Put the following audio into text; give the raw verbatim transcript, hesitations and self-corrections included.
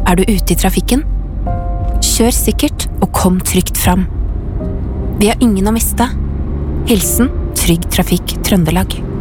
Er du ute i trafikken? Kjør sikkert og kom trygt fram. Vi har ingen å miste. Hilsen Trygg Trafikk Trøndelag.